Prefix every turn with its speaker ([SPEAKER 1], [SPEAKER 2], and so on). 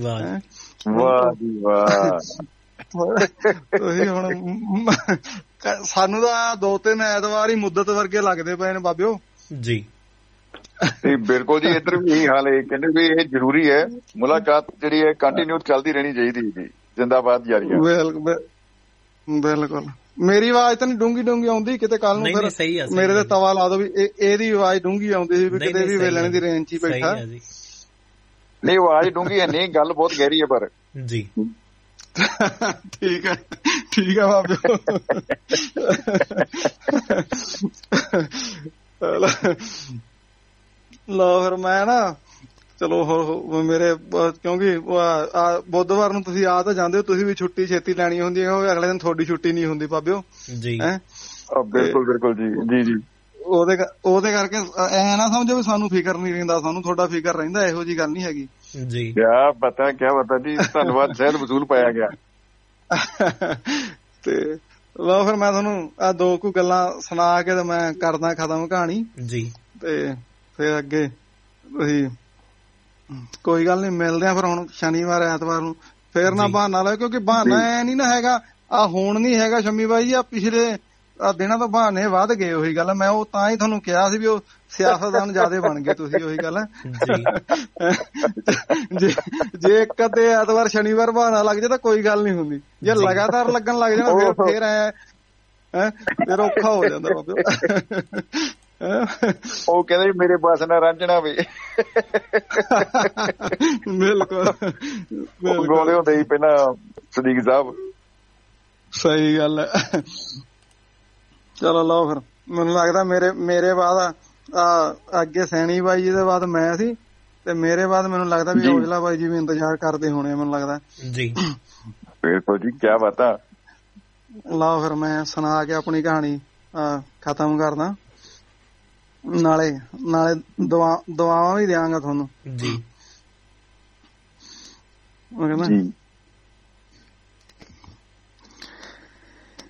[SPEAKER 1] ਵਾਹ ਜੀ ਵਾਹ।
[SPEAKER 2] ਤੁਸੀਂ ਹੁਣ ਸਾਨੂੰ ਤਾਂ 2-3 ਐਤਵਾਰ ਹੀ ਮੁੱਦਤ ਵਰਗੇ ਲੱਗਦੇ ਪਏ ਨੇ ਬਾਬਿਓ ਜੀ।
[SPEAKER 1] ਬਿਲਕੁਲ ਜੀ, ਇੱਧਰ ਵੀ ਇਹੀ ਹਾਲ ਹੈ। ਕਹਿੰਦੇ ਵੀ ਇਹ ਜ਼ਰੂਰੀ ਹੈ, ਮੁਲਾਕਾਤ ਜਿਹੜੀ ਹੈ ਕੰਟੀਨਿਊ ਚੱਲਦੀ ਰਹਿਣੀ ਚਾਹੀਦੀ ਜੀ। ਜਿੰਦਾਬਾਦ ਜਾਰੀ ਹੈ।
[SPEAKER 2] ਬਿਲਕੁਲ। ਮੇਰੀ ਆਵਾਜ਼ ਤਾਂ ਨੀ ਡੂੰਗੀ ਆਉਂਦੀ ਕਿਤੇ ਕੱਲ ਨੂੰ ਫਿਰ ਮੇਰੇ ਤੇ ਤਵਾ ਲਾ ਦੋ ਵੀ ਇਹਦੀ ਆਵਾਜ਼ ਡੂੰਗੀ ਆਉਂਦੀ ਸੀ ਵੀ ਕਿਤੇ ਵੀ ਵੇਲਣੇ ਦੀ ਰੇਂਜ ਚ ਹੀ ਬੈਠਾ।
[SPEAKER 1] ਨਹੀਂ ਆਵਾਜ਼ ਡੂੰਗੀ ਹੈ ਨਹੀਂ, ਗੱਲ ਬਹੁਤ ਗਹਿਰੀ ਹੈ ਪਰ ਜੀ।
[SPEAKER 2] ਠੀਕ ਹੈ ਬਾਬਿਓ। ਲਓ ਫਿਰ ਮੈਂ ਨਾ ਚਲੋ ਮੇਰੇ ਕਿਉਂਕਿ ਬੁੱਧਵਾਰ ਨੂੰ ਤੁਸੀਂ ਆ ਤਾਂ ਜਾਂਦੇ ਹੋ, ਤੁਸੀਂ ਵੀ ਛੁੱਟੀ ਛੇਤੀ ਲੈਣੀ ਹੁੰਦੀ ਹੈ, ਅਗਲੇ ਦਿਨ ਤੁਹਾਡੀ ਛੁੱਟੀ ਨਹੀਂ ਹੁੰਦੀ ਬਾਬਿਓ ਜੀ।
[SPEAKER 1] ਬਿਲਕੁਲ ਜੀ ਜੀ।
[SPEAKER 2] ਉਹਦੇ ਕਰਕੇ ਐ ਨਾ ਸਮਝੋ ਵੀ ਸਾਨੂੰ ਫਿਕਰ ਨੀ ਰਹਿੰਦਾ, ਸਾਨੂੰ ਤੁਹਾਡਾ ਫਿਕਰ ਰਹਿੰਦਾ, ਇਹੋ ਜਿਹੀ ਗੱਲ ਨੀ ਹੈਗੀ ਜੀ।
[SPEAKER 1] ਕਿਆ ਪਤਾ ਜੀ, ਧੰਨਵਾਦ ਸ਼ਾਇਦ ਵਸੂਲ ਪਾਇਆ ਗਿਆ।
[SPEAKER 2] ਤੇ ਲਓ ਫਿਰ ਮੈਂ ਤੁਹਾਨੂੰ ਆਹ 2 ਕੁ ਗੱਲਾਂ ਸੁਣਾ ਕੇ ਤੇ ਮੈਂ ਕਰਦਾ ਖਤਮ ਕਹਾਣੀ ਜੀ। ਤੇ ਫਿਰ ਅੱਗੇ ਤੁਸੀਂ ਕੋਈ ਗੱਲ ਨੀ, ਮਿਲਦੇ ਆ ਫਿਰ ਹੁਣ ਸ਼ਨੀਵਾਰ ਐਤਵਾਰ ਨੂੰ। ਫੇਰ ਨਾ ਬਹਾਨਾ ਲਾਓ, ਕਿਉਂਕਿ ਬਹਾਨਾ ਐ ਨੀ ਨਾ ਹੈਗਾ ਆਹ ਹੁਣ ਨੀ ਹੈਗਾ ਸ਼ੰਮੀ ਬਾਈ ਜੀ, ਆ ਪਿਛਲੇ ਦਿਨਾਂ ਤੋਂ ਬਹਾਨੇ ਵੱਧ ਗਏ। ਉਹੀ ਗੱਲ ਮੈਂ ਉਹ ਤਾਂ ਹੀ ਤੁਹਾਨੂੰ ਕਿਹਾ ਸੀ ਵੀ ਉਹ ਸਿਆਸਤਦਾਨ ਜ਼ਿਆਦੇ ਬਣ ਗਏ ਤੁਸੀਂ। ਉਹੀ ਗੱਲ ਜੇ ਇੱਕ ਅੱਧੇ ਐਤਵਾਰ ਸ਼ਨੀਵਾਰ ਬਹਾਨਾ ਲੱਗ ਜਾਏ ਤਾਂ ਕੋਈ ਗੱਲ ਨੀ ਹੁੰਦੀ, ਜੇ ਲਗਾਤਾਰ ਲੱਗਣ ਲੱਗ ਜਾਣਾ ਫੇਰ ਫਿਰ ਔਖਾ ਹੋ ਜਾਂਦਾ ਬਾਬਿਓ।
[SPEAKER 1] ਉਹ ਕਹਿੰਦੇ ਮੇਰੇ ਬਸ ਨਾ ਰਾਂਝਣਾ ਵੇ।
[SPEAKER 2] ਬਿਲਕੁਲ
[SPEAKER 1] ਗਾਉਂਦੇ ਹੁੰਦੇ ਸੀ ਪਹਿਲਾਂ ਸਦੀਕ ਸਾਹਿਬ।
[SPEAKER 2] ਸਹੀ ਗੱਲ ਹੈ। ਚਲੋ ਲਓ ਫਿਰ, ਮੈਨੂੰ ਲੱਗਦਾ ਮੇਰੇ ਬਾਅਦ ਅੱਗੇ ਸੈਣੀ ਬਾਈ ਜੀ ਦੇ ਬਾਅਦ ਮੈਂ ਸੀ, ਤੇ ਮੇਰੇ ਬਾਅਦ ਮੈਨੂੰ ਲੱਗਦਾ ਵੀ ਔਜਲਾ ਬਾਈ ਜੀ ਵੀ ਇੰਤਜ਼ਾਰ ਕਰਦੇ ਹੋਣੇ ਮੈਨੂੰ ਲੱਗਦਾ ਜੀ।
[SPEAKER 1] ਬਿਲਕੁਲ ਜੀ, ਕਿਆ ਬਾਤ ਆ।
[SPEAKER 2] ਲਓ ਫਿਰ ਮੈਂ ਸੁਣਾ ਕੇ ਆਪਣੀ ਕਹਾਣੀ ਖਤਮ ਕਰਦਾ, ਨਾਲੇ ਦੁਆਵਾਂ ਵੀ ਦਿਆਂਗਾ ਤੁਹਾਨੂੰ ਜੀ।